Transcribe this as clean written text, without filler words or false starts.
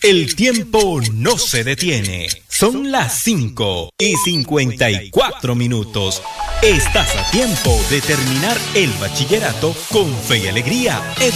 El tiempo no se detiene. Son las 5:54. Estás a tiempo de terminar el bachillerato con fe y alegría.